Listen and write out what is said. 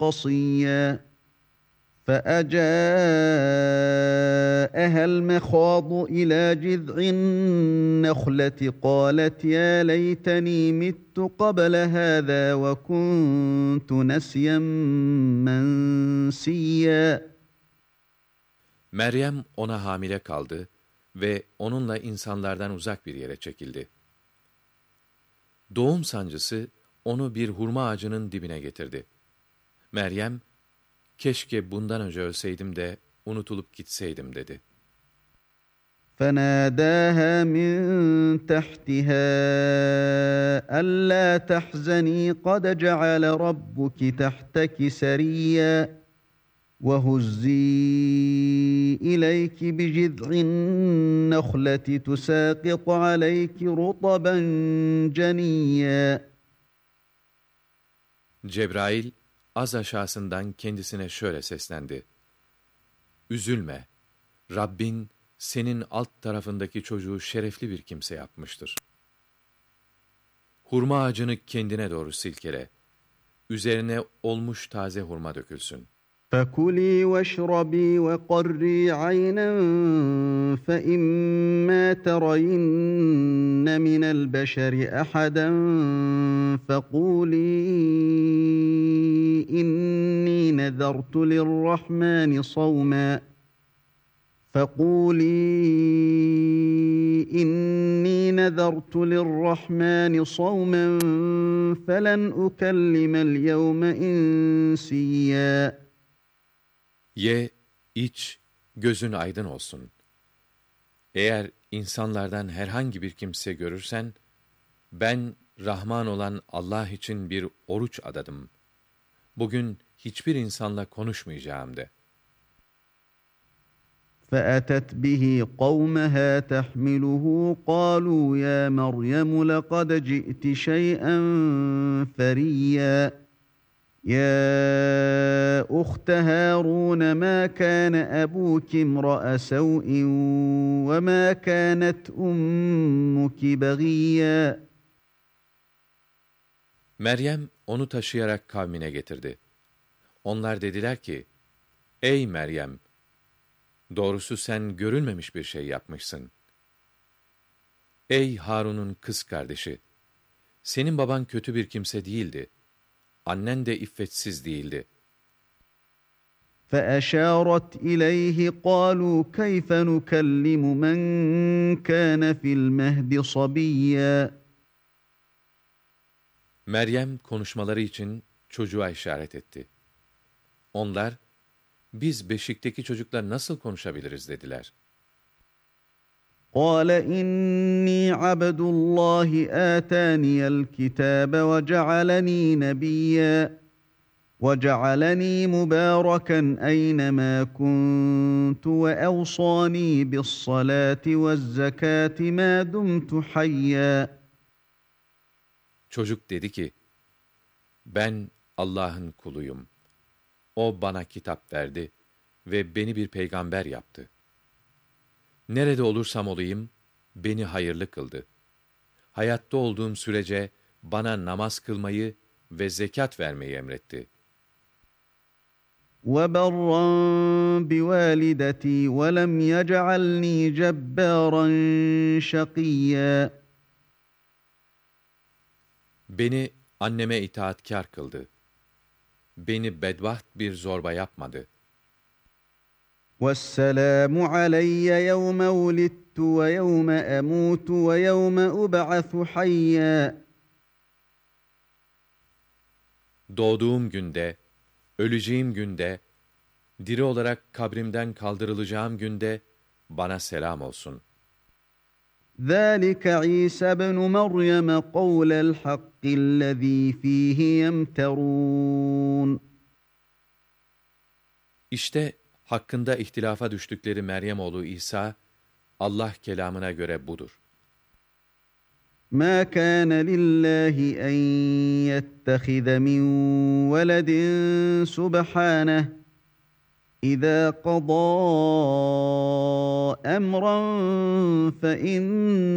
قَصِيًّا فَأَجَاءَهَا الْمَخَاضُ إِلَى جِذْعِ النَّخْلَةِ قَالَتْ يَا لَيْتَنِي مِتُّ قَبْلَ هَذَا وَكُنتُ نَسْيًا مَنسِيًّا. Meryem ona hamile kaldı ve onunla insanlardan uzak bir yere çekildi. Doğum sancısı onu bir hurma ağacının dibine getirdi. Meryem, keşke bundan önce ölseydim de unutulup gitseydim dedi. فَنَادَاهَا مِن تَحْتِهَا أَلَّا تَحْزَنِي قَدْ جَعَلَ رَبُّكِ تَحْتَكِ سَرِيًّا وَهُزِّي إِلَيْكِ بِجِذْعِ النَّخْلَةِ تُسَاقِطْ عَلَيْكِ رُطَبًا جَنِيًّا. Cebrail, az aşağısından kendisine şöyle seslendi. Üzülme, Rabbin senin alt tarafındaki çocuğu şerefli bir kimse yapmıştır. Hurma ağacını kendine doğru silkele, üzerine olmuş taze hurma dökülsün. فَكُلِي وَاشْرَبِي وَقَرِّي عَيْنًا فَإِمَّا تَرَيِنَّ مِنَ الْبَشَرِ أَحَدًا فَقُولِي إِنِّي نَذَرْتُ لِلرَّحْمَنِ صَوْمًا فَلَنْ أُكَلِّمَ الْيَوْمَ إِنْسِيًّا. Ye, iç, gözün aydın olsun. Eğer insanlardan herhangi bir kimse görürsen, ben Rahman olan Allah için bir oruç adadım. Bugün hiçbir insanla konuşmayacağım de. فَأَتَتْ بِهِ قَوْمَهَا تَحْمِلُهُ قَالُوا يَا مَرْيَمُ لَقَدْ جِئْتِ شَيْئًا فَرِيًّا يَا أُخْتَ هَارُونَ مَا كَانَ أَبُوكِ امْرَأَ سَوْءٍ وَمَا كَانَتْ أُمُّكِ بَغِيًّا. Meryem onu taşıyarak kavmine getirdi. Onlar dediler ki, ey Meryem, doğrusu sen görülmemiş bir şey yapmışsın. Ey Harun'un kız kardeşi, senin baban kötü bir kimse değildi. Annen de iffetsiz değildi. فَأَشَارَتْ إِلَيْهِ قَالُوا كَيْفَ نُكَلِّمُ مَنْ كَانَ فِي الْمَهْدِ صَبِيًّا. Meryem konuşmaları için çocuğa işaret etti. Onlar, biz beşikteki çocukla nasıl konuşabiliriz dediler. قَالَ إِنِّي عَبْدُ اللّٰهِ آتَانِيَ الْكِتَابَ وَجَعَلَنِي نَبِيًّا وَجَعَلَنِي مُبَارَكًا أَيْنَمَا كُنتُ وَأَوْصَانِي بِالصَّلَاةِ وَالزَّكَاةِ مَا دُمْتُ حَيًّا. Çocuk dedi ki, ben Allah'ın kuluyum. O bana kitap verdi ve beni bir peygamber yaptı. Nerede olursam olayım, beni hayırlı kıldı. Hayatta olduğum sürece bana namaz kılmayı ve zekat vermeyi emretti. وَبَرًّا بِوَالِدَتِي وَلَمْ يَجْعَلْنِي جَبَّارًا شَقِيًّا. Beni anneme itaatkâr kıldı. Beni bedbaht bir zorba yapmadı. وَالسَّلَامُ عَلَيَّ يَوْمَ وُلِدتُّ وَيَوْمَ أَمُوتُ وَيَوْمَ أُبْعَثُ حَيًّا. Doğduğum günde, öleceğim günde, diri olarak kabrimden kaldırılacağım günde bana selam olsun. ذَٰلِكَ عِيسَى ابْنُ مَرْيَمَ قَوْلَ الْحَقِّ الَّذ۪ي ف۪يهِ يَمْتَرُونَ. İşte hakkında ihtilafa düştükleri Meryem oğlu İsa, Allah kelamına göre budur. مَا كَانَ لِلّٰهِ أَنْ يَتَّخِذَ مِنْ وَلَدٍ سُبْحَانَهُ إِذَا قَضَىٰ أَمْرًا فَإِنَّ